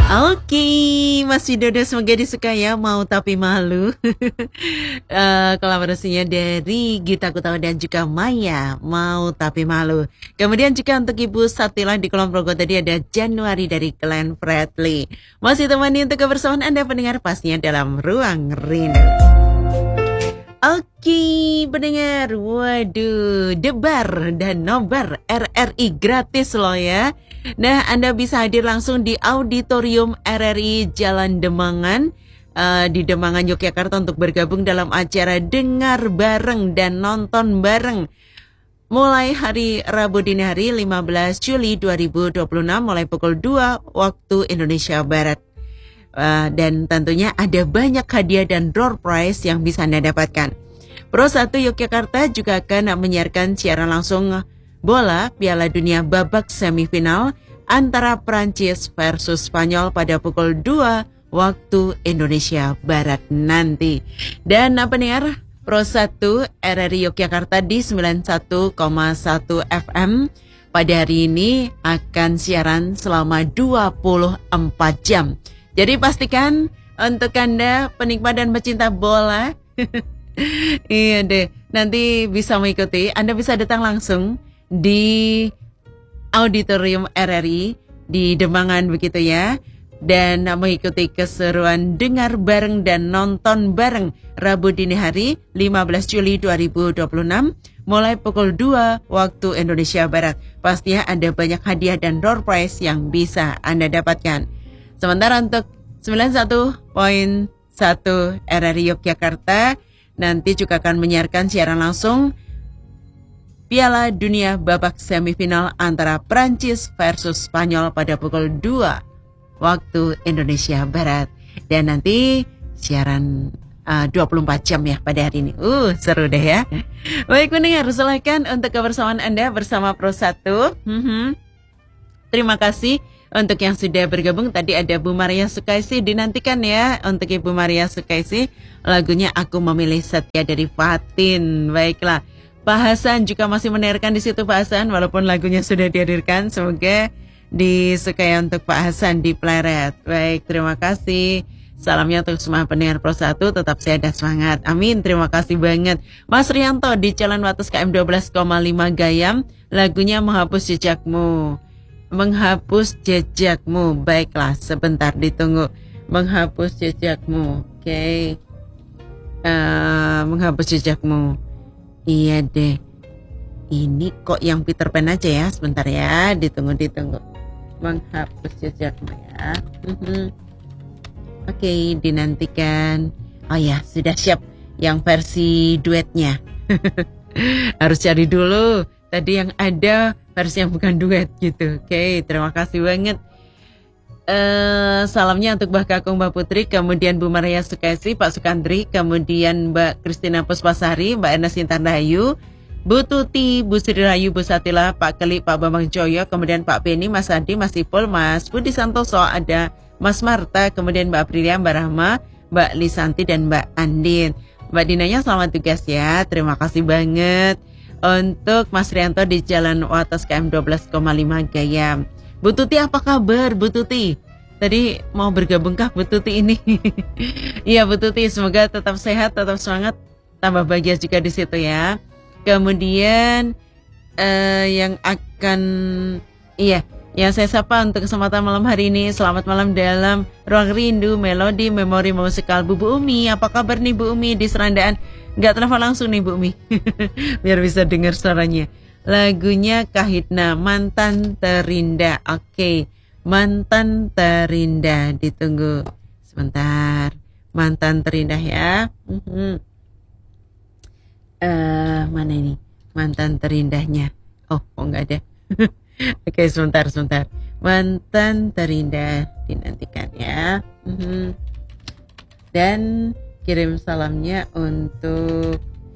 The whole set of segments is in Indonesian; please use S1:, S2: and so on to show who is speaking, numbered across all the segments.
S1: Oke, Mas Widodo semoga disuka ya, mau tapi malu. Kolaborasinya dari Gita Gutawa dan juga Maya, mau tapi malu. Kemudian juga untuk Ibu Satila di Kulon Progo tadi ada Januari dari Glenn Fredly. Masih temani untuk kebersamaan Anda pendengar pastinya dalam Ruang Rindu. Oke, pendengar, waduh, debar dan nobar RRI gratis loh ya. Nah, Anda bisa hadir langsung di Auditorium RRI Jalan Demangan, di Demangan, Yogyakarta untuk bergabung dalam acara Dengar Bareng dan Nonton Bareng. Mulai hari Rabu dini hari 15 Juli 2026 mulai pukul 2 waktu Indonesia Barat. Dan tentunya ada banyak hadiah dan door prize yang bisa Anda dapatkan. Pro 1 Yogyakarta juga akan menyiarkan siaran langsung bola Piala Dunia babak semifinal antara Prancis versus Spanyol pada pukul 2 waktu Indonesia Barat nanti. Dan pendengar, Pro 1 RRI Yogyakarta di 91,1 FM pada hari ini akan siaran selama 24 jam. Jadi pastikan untuk Anda penikmat dan pecinta bola, iya deh, nanti bisa mengikuti. Anda bisa datang langsung di Auditorium RRI di Demangan begitu ya, dan mengikuti keseruan Dengar Bareng dan Nonton Bareng Rabu dini hari 15 Juli 2026 mulai pukul 2 waktu Indonesia Barat. Pastinya ada banyak hadiah dan door prize yang bisa Anda dapatkan. Sementara untuk 91.1 RRI Yogyakarta nanti juga akan menyiarkan siaran langsung Piala Dunia babak semifinal antara Prancis versus Spanyol pada pukul 2 waktu Indonesia Barat. Dan nanti siaran 24 jam ya pada hari ini. Seru deh ya. Baik pendengar, silakan untuk kebersamaan Anda bersama Pro 1. Terima kasih untuk yang sudah bergabung. Tadi ada Bu Maria Sukaisi, dinantikan ya untuk Ibu Maria Sukaisi. Lagunya Aku Memilih Setia dari Fatin. Baiklah, Pak Hasan juga masih mendengarkan di situ Pak Hasan, walaupun lagunya sudah dihadirkan. Semoga disukai untuk Pak Hasan di Pleret. Baik, terima kasih. Salamnya untuk semua pendengar Pro 1, tetap sehat dan semangat. Amin, terima kasih banget. Mas Rianto di Jalan Wates KM 12,5 Gayam, lagunya Menghapus Jejakmu. Menghapus jejakmu. Baiklah, sebentar ditunggu. Menghapus jejakmu. Oke. Menghapus jejakmu. Iya deh. Ini kok yang Peter Pan aja ya. Sebentar ya, ditunggu. Menghapus jejakmu ya. Oke, dinantikan. Oh ya, sudah siap yang versi duetnya. Harus cari dulu. Tadi yang ada versi yang bukan duet gitu. Oke, terima kasih banget. Salamnya untuk Mbak Kakung, Mbak Putri, kemudian Bu Maria Sukaisi, Pak Sukandri, kemudian Mbak Kristina Puspasari, Mbak Ernest Intandayu, Bu Tuti, Bu Sri Rahayu, Bu Satila, Pak Keli, Pak Bambang Joyo, kemudian Pak Beni, Mas Adi, Mas Ipul, Mas Budi Santoso, ada Mas Marta, kemudian Mbak Aprilia, Mbak Rahma, Mbak Lisanti, dan Mbak Andin. Mbak Dinanya selamat tugas ya, terima kasih banget. Untuk Mas Rianto di Jalan Wates KM 12,5 Gayam. Bu Tuti, apa kabar Bu Tuti? Tadi mau bergabungkah Bu Tuti ini? Iya Bu Tuti, semoga tetap sehat, tetap semangat, tambah bahagia juga di situ ya. Kemudian yang saya sapa untuk kesempatan malam hari ini. Selamat malam dalam Ruang Rindu, Melodi Memori Musikal. Bu Umi, apa kabar nih Bu Umi di Serandaan? Nggak telepon langsung nih Bu Umi, biar bisa dengar suaranya. Lagunya Kahitna, Mantan Terindah. Oke, Mantan Terindah, ditunggu sebentar. Mantan Terindah ya. Mana ini Mantan Terindahnya? Oh nggak ada. Oke, sebentar. Mantan Terindah, dinantikan ya. Dan kirim salamnya untuk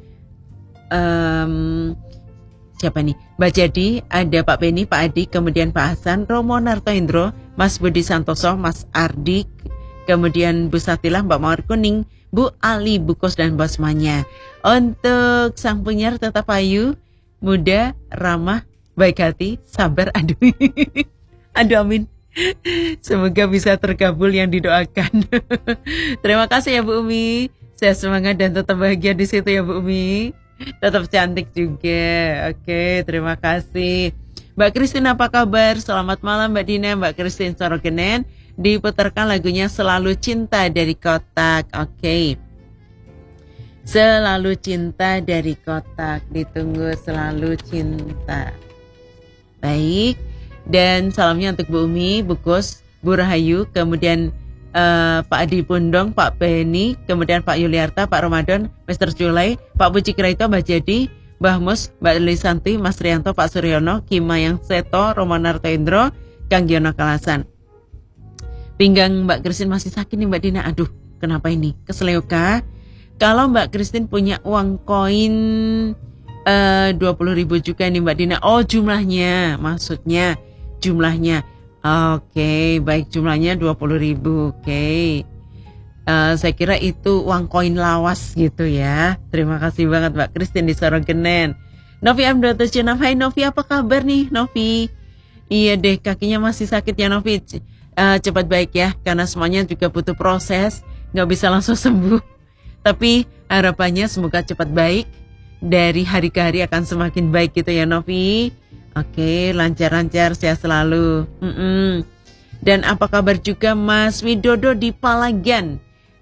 S1: siapa nih? Mbak Jadi, ada Pak Beni, Pak Adi, kemudian Pak Hasan, Romo Nartoindro, Mas Budi Santoso, Mas Ardi, kemudian Bu Satila, Mbak Mawar Kuning, Bu Ali, Bu Kos, dan bosmanya. Untuk sang penyiar tetap ayu, muda, ramah, baik hati, sabar, aduh amin. Semoga bisa terkabul yang didoakan. Terima kasih ya Bu Umi. Saya semangat dan tetap bahagia di situ ya Bu Umi. Tetap cantik juga. Oke, terima kasih. Mbak Christine apa kabar? Selamat malam Mbak Dina, Mbak Christine Sorogenen. Diputarkan lagunya Selalu Cinta dari Kotak. Oke. Selalu Cinta dari Kotak. Ditunggu Selalu Cinta. Baik. Dan salamnya untuk Bu Umi, Bu Kus, Bu Rahayu, kemudian Pak Adi Pundong, Pak Beni, kemudian Pak Yuliarta, Pak Ramadan, Mr. Julai, Pak Puji Kraito, Mbak Jadi, Mbah Mus, Mbak Lisanti, Mas Rianto, Pak Suryono, Kimayang Seto, Romanarto Indro, Kang Giono Kalasan. Pinggang Mbak Christine masih sakit nih Mbak Dina. Aduh, kenapa ini? Keseleo kah? Kalau Mbak Christine punya uang koin 20.000 juga nih Mbak Dina. Oh, jumlahnya, maksudnya jumlahnya. Oke, baik, jumlahnya 20.000. Oke. Saya kira itu uang koin lawas gitu ya. Terima kasih banget Mbak Christine di Sorogenen. Novi M276. Hai Novi, apa kabar nih Novi? Iya deh, kakinya masih sakit ya Novi. Cepat baik ya, karena semuanya juga butuh proses, nggak bisa langsung sembuh. Tapi harapannya semoga cepat baik. Dari hari ke hari akan semakin baik gitu ya Novi. Oke, lancar-lancar, sehat selalu. Dan apa kabar juga Mas Widodo di Palagan?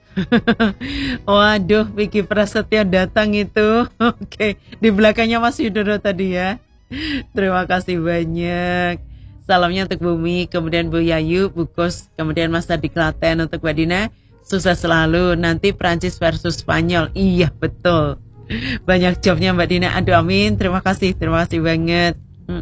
S1: Waduh, Vicky Prasetyo datang itu. Oke, di belakangnya Mas Widodo tadi ya. Terima kasih banyak. Salamnya untuk Bumi, kemudian Bu Yayu, Bu Kos, kemudian Mas Tadi Klaten. Untuk Mbak Dina, sukses selalu. Nanti Prancis versus Spanyol. Iya, betul. Banyak jobnya Mbak Dina. Aduh, amin. Terima kasih banget.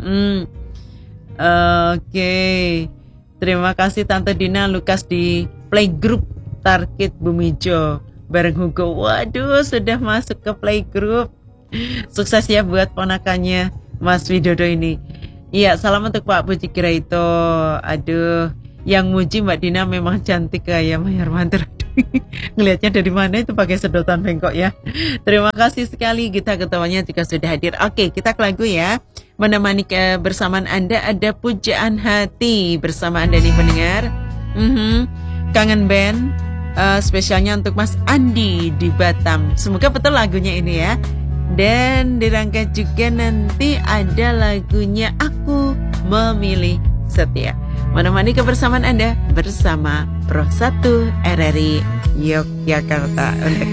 S1: Oke. Terima kasih Tante Dina Lukas di Playgroup Target Bumijo bareng Hugo. Waduh, sudah masuk ke Playgroup. Sukses ya buat ponakannya Mas Widodo ini. Iya, salam untuk Pak Puji Kraito. Aduh, yang muji Mbak Dina memang cantik kayak Mayar Mantra. Ngelihatnya dari mana itu pakai sedotan bengkok ya. Terima kasih sekali, Gita Ketawanya juga sudah hadir. Oke, kita ke lagu ya. Menemani kebersamaan Anda ada Pujaan Hati bersama Anda nih pendengar. Kangen Band spesialnya untuk Mas Andi di Batam. Semoga betul lagunya ini ya. Dan dirangkai juga nanti ada lagunya Aku Memilih Setia. Menemani kebersamaan Anda bersama Pro 1 RRI Yogyakarta.